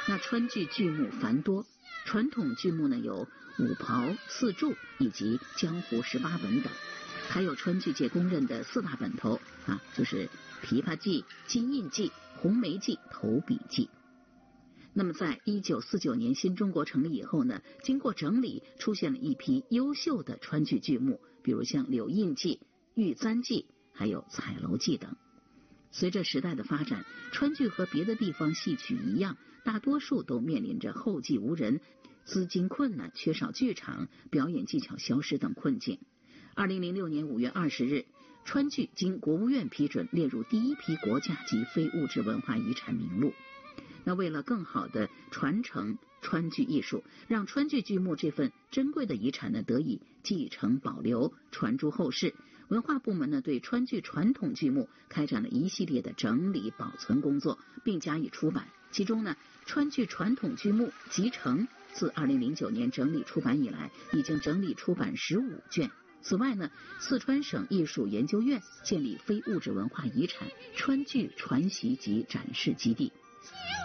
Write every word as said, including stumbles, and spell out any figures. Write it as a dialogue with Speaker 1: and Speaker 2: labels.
Speaker 1: 那川剧剧目繁多，传统剧目呢有五袍、四柱以及江湖十八本等，还有川剧界公认的四大本头啊，就是琵琶记、金印记、红梅记、投笔记。那么在一九四九年新中国成立以后呢，经过整理出现了一批优秀的川剧剧目，比如像柳印记、玉簪记还有彩楼记等。随着时代的发展，川剧和别的地方戏曲一样，大多数都面临着后继无人、资金困难、缺少剧场、表演技巧消失等困境。二零零六年五月二十日，川剧经国务院批准列入第一批国家级非物质文化遗产名录。那为了更好的传承川剧艺术，让川剧剧目这份珍贵的遗产呢得以继承保留，传诸后世，文化部门呢对川剧传统剧目开展了一系列的整理保存工作，并加以出版。其中呢，川剧传统剧目集成自二零零九年整理出版以来，已经整理出版十五卷。此外呢，四川省艺术研究院建立非物质文化遗产川剧传习及展示基地。